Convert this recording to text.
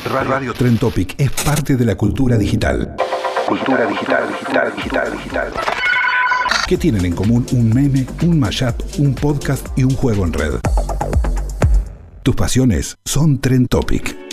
Radio Trend Topic es parte de la cultura digital. Cultura digital. ¿Qué tienen en común un meme, un mashup, un podcast y un juego en red? Tus pasiones son Trend Topic.